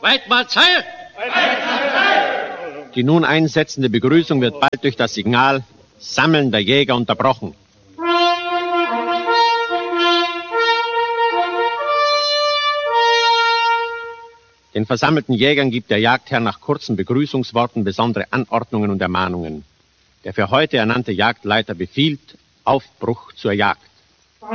Weit mal Zeit! Die nun einsetzende Begrüßung wird bald durch das Signal Sammeln der Jäger unterbrochen. Den versammelten Jägern gibt der Jagdherr nach kurzen Begrüßungsworten besondere Anordnungen und Ermahnungen. Der für heute ernannte Jagdleiter befiehlt Aufbruch zur Jagd.